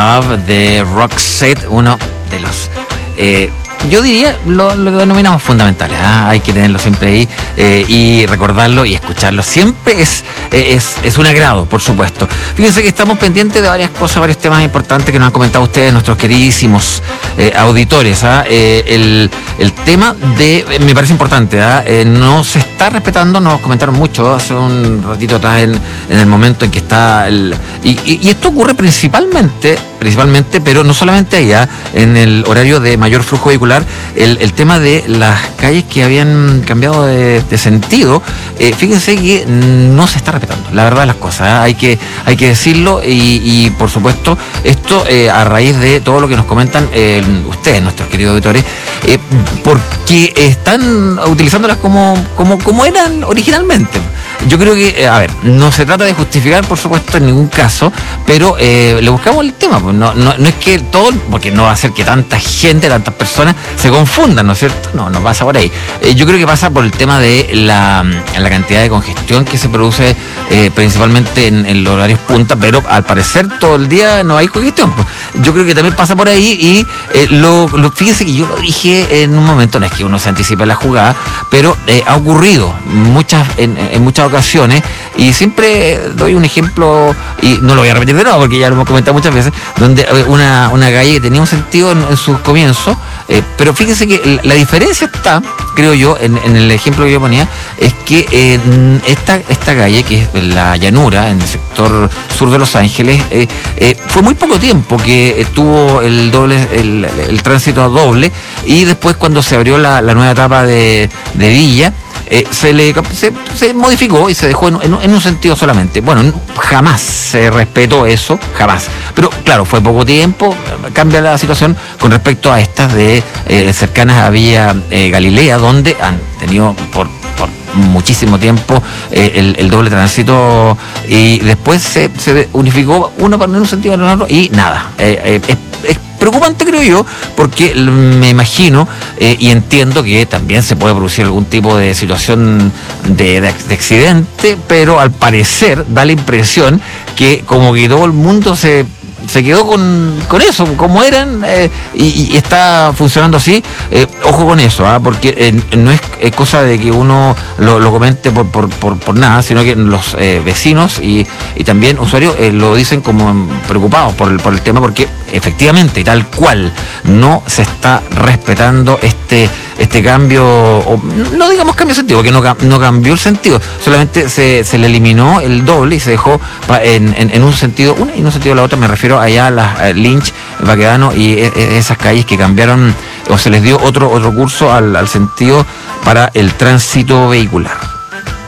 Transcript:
Love de Roxette, uno de los yo diría lo denominamos fundamentales, hay que tenerlo siempre ahí y recordarlo y escucharlo siempre es un agrado, por supuesto. Fíjense que estamos pendientes de varias cosas, varios temas importantes que nos han comentado ustedes, nuestros queridísimos auditores. El tema me parece importante, no se está respetando, nos comentaron mucho hace un ratito atrás en el momento en que está y esto ocurre principalmente, pero no solamente allá, en el horario de mayor flujo vehicular, el tema de las calles que habían cambiado de sentido, fíjense que no se está respetando, la verdad de las cosas, hay que decirlo y por supuesto esto a raíz de todo lo que nos comentan ustedes, nuestros queridos auditores, porque están utilizándolas como eran originalmente. Yo creo que, no se trata de justificar, por supuesto, en ningún caso, pero le buscamos el tema. Pues no es que todo, porque no va a ser que tanta gente, tantas personas se confundan, ¿no es cierto? No pasa por ahí. Yo creo que pasa por el tema de la cantidad de congestión que se produce principalmente en los horarios punta, pero al parecer todo el día no hay congestión. Pues. Yo creo que también pasa por ahí y fíjense que yo lo dije en un momento, no es que uno se anticipe la jugada, pero ha ocurrido en muchas ocasiones, y siempre doy un ejemplo y no lo voy a repetir de nuevo porque ya lo hemos comentado muchas veces, donde una calle que tenía un sentido en sus comienzos, pero fíjense que la diferencia está, creo yo, en el ejemplo que yo ponía, es que esta calle, que es la llanura, en el sector sur de Los Ángeles, fue muy poco tiempo que tuvo el tránsito doble, y después cuando se abrió la nueva etapa de Villa, se modificó y se dejó en un sentido solamente. Bueno, jamás se respetó eso, jamás. Pero claro, fue poco tiempo, cambia la situación con respecto a estas de cercanas a Villa Galilea, donde han tenido por muchísimo tiempo el doble tránsito, y después se unificó uno en un sentido en otro y nada. Es preocupante, creo yo, porque me imagino y entiendo que también se puede producir algún tipo de situación de accidente, pero al parecer da la impresión que como que todo el mundo se quedó con eso, como eran, y está funcionando así. Ojo con eso, porque no es cosa de que uno lo comente por nada, sino que los vecinos y también usuarios lo dicen como preocupados por el tema, porque efectivamente, tal cual, no se está respetando este cambio, o no digamos cambio de sentido, porque no cambió el sentido, solamente se le eliminó el doble y se dejó en un sentido una y en un sentido la otra. Me refiero allá a las Lynch, Baquedano y esas calles que cambiaron, o se les dio otro curso al sentido para el tránsito vehicular.